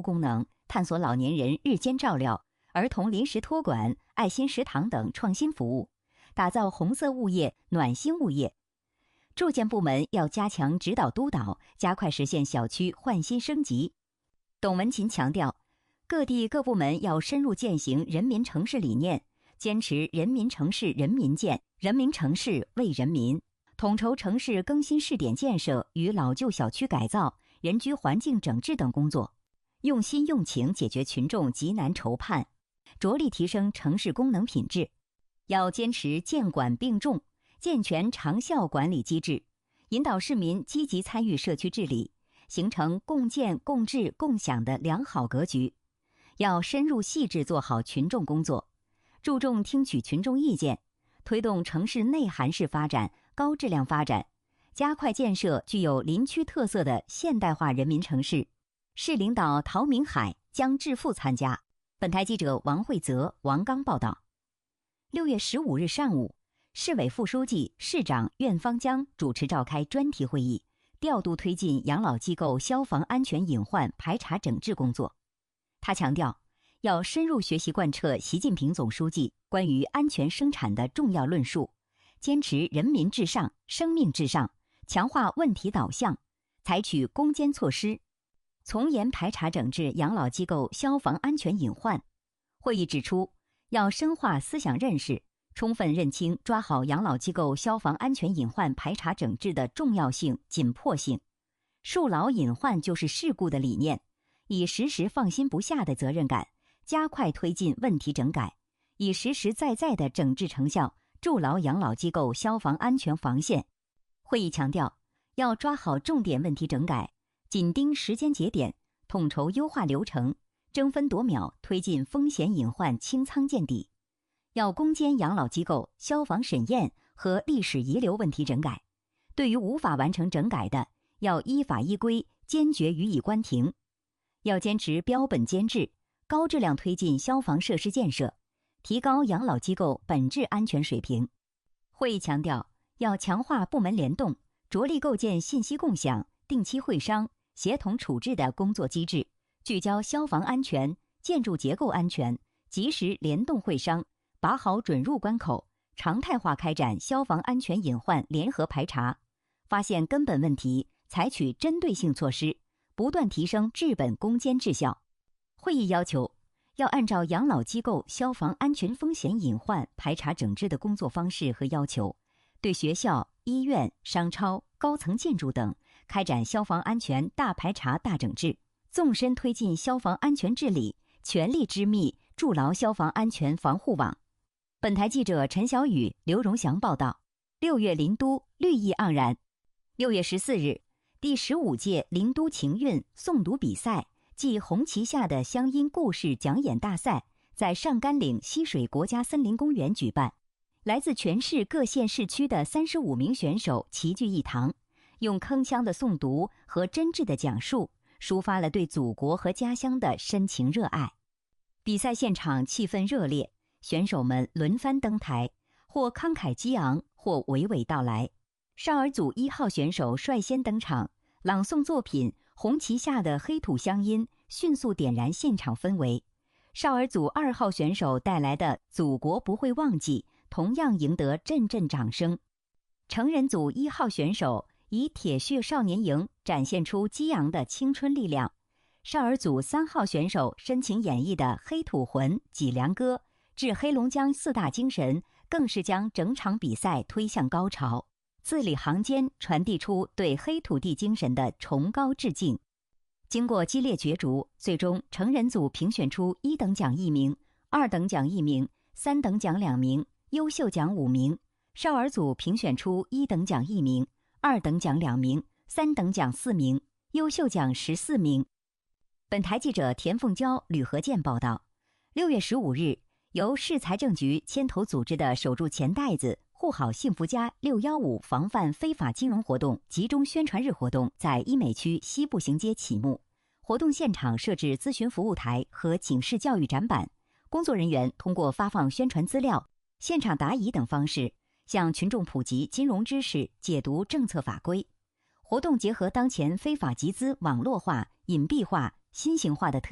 功能，探索老年人日间照料、儿童临时托管、爱心食堂等创新服务，打造红色物业、暖心物业。住建部门要加强指导督导，加快实现小区焕新升级。董文琴强调，各地各部门要深入践行人民城市理念，坚持人民城市人民建、人民城市为人民，统筹城市更新试点建设与老旧小区改造、人居环境整治等工作，用心用情解决群众急难愁盼，着力提升城市功能品质。要坚持建管并重，健全长效管理机制，引导市民积极参与社区治理，形成共建共治共享的良好格局。要深入细致做好群众工作，注重听取群众意见，推动城市内涵式发展、高质量发展，加快建设具有林区特色的现代化人民城市。市领导陶明海、江志富参加。本台记者王慧泽、王刚报道。6月15日上午，市委副书记、市长苑方江主持召开专题会议，调度推进养老机构消防安全隐患排查整治工作。他强调，要深入学习贯彻习近平总书记关于安全生产的重要论述，坚持人民至上、生命至上，强化问题导向，采取攻坚措施，从严排查整治养老机构消防安全隐患。会议指出，要深化思想认识，充分认清抓好养老机构消防安全隐患排查整治的重要性、紧迫性，树牢隐患就是事故的理念，以时时放心不下的责任感，加快推进问题整改，以实实在在的整治成效筑牢养老机构消防安全防线。会议强调，要抓好重点问题整改，紧盯时间节点，统筹优化流程，争分夺秒推进风险隐患清仓见底。要攻坚养老机构消防审验和历史遗留问题整改，对于无法完成整改的，要依法依规坚决予以关停。要坚持标本兼治，高质量推进消防设施建设，提高养老机构本质安全水平。会议强调，要强化部门联动，着力构建信息共享、定期会商、协同处置的工作机制，聚焦消防安全、建筑结构安全，及时联动会商，把好准入关口，常态化开展消防安全隐患联合排查，发现根本问题，采取针对性措施，不断提升治本攻坚治效。会议要求，要按照养老机构消防安全风险隐患排查整治的工作方式和要求，对学校、医院、商超、高层建筑等开展消防安全大排查大整治，纵深推进消防安全治理，全力织密筑牢消防安全防护网。本台记者陈小雨、刘荣祥报道。6月林都绿意盎然。6月14日，第15届林都情韵诵读比赛暨红旗下的乡音故事讲演大赛在上甘岭溪水国家森林公园举办。来自全市各县市区的35名选手齐聚一堂，用铿锵的诵读和真挚的讲述，抒发了对祖国和家乡的深情热爱。比赛现场气氛热烈，选手们轮番登台，或慷慨激昂，或娓娓道来。少儿组1号选手率先登场，朗诵作品《红旗下的黑土乡音》，迅速点燃现场氛围。少儿组2号选手带来的《祖国不会忘记》同样赢得阵阵掌声。成人组1号选手以铁血少年营展现出激昂的青春力量。少儿组3号选手深情演绎的《黑土魂》《脊梁歌》致黑龙江4大精神，更是将整场比赛推向高潮，字里行间传递出对黑土地精神的崇高致敬。经过激烈角逐，最终成人组评选出1等奖1名、2等奖1名、3等奖2名、优秀奖5名；少儿组评选出1等奖1名、2等奖2名、3等奖4名、优秀奖14名。本台记者田凤娇、吕和健报道。6月15日，由市财政局牵头组织的守住钱袋子护好幸福家615防范非法金融活动集中宣传日活动在医美区西步行街启幕。活动现场设置咨询服务台和警示教育展板，工作人员通过发放宣传资料、现场答疑等方式，向群众普及金融知识，解读政策法规。活动结合当前非法集资网络化、隐蔽化、新型化的特